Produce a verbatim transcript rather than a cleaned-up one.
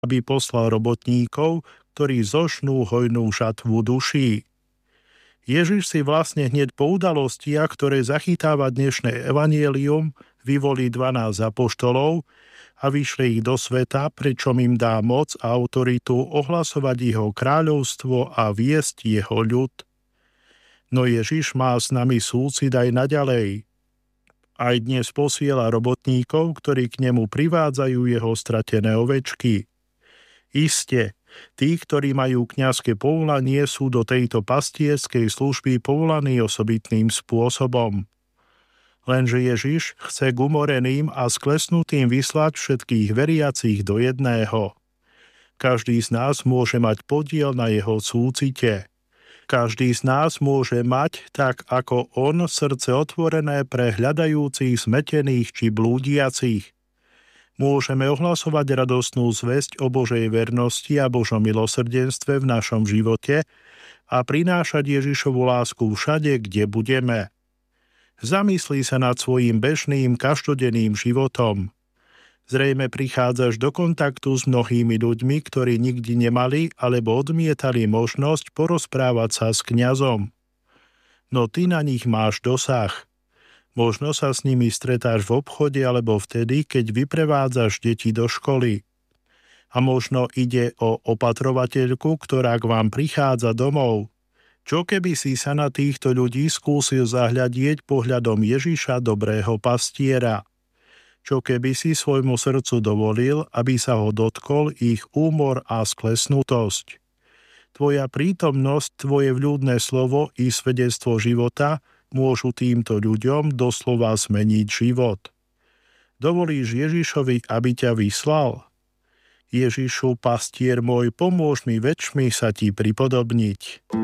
aby poslal robotníkov, ktorí zožnú hojnú žatvu duší. Ježiš si vlastne hneď po udalostiach, ktoré zachytáva dnešné evanjelium, vyvolí dvanásť apoštolov a vyšle ich do sveta, pričom im dá moc a autoritu ohlasovať jeho kráľovstvo a viesť jeho ľud. No Ježiš má s nami súcit aj naďalej. Aj dnes posiela robotníkov, ktorí k nemu privádzajú jeho stratené ovečky. Iste, tí, ktorí majú kňazské povolanie, sú do tejto pastierskej služby povolaní osobitným spôsobom. Lenže Ježiš chce k umoreným a sklesnutým vyslať všetkých veriacich do jedného. Každý z nás môže mať podiel na jeho súcite. Každý z nás môže mať, tak ako on, srdce otvorené pre hľadajúcich, smetených či blúdiacich. Môžeme ohlasovať radostnú zvesť o Božej vernosti a Božom milosrdenstve v našom živote a prinášať Ježišovu lásku všade, kde budeme. Zamyslí sa nad svojím bežným, každodenným životom. Zrejme prichádzaš do kontaktu s mnohými ľuďmi, ktorí nikdy nemali alebo odmietali možnosť porozprávať sa s kňazom. No ty na nich máš dosah. Možno sa s nimi stretáš v obchode alebo vtedy, keď vyprevádzaš deti do školy. A možno ide o opatrovateľku, ktorá k vám prichádza domov. Čo keby si sa na týchto ľudí skúsil zahľadieť pohľadom Ježiša, dobrého pastiera? Čo keby si svojmu srdcu dovolil, aby sa ho dotkol ich úmor a sklesnutosť? Tvoja prítomnosť, tvoje vľúdne slovo i svedectvo života môžu týmto ľuďom doslova zmeniť život. Dovolíš Ježišovi, aby ťa vyslal? Ježišu, pastier môj, pomôž mi väčšmi sa ti pripodobniť.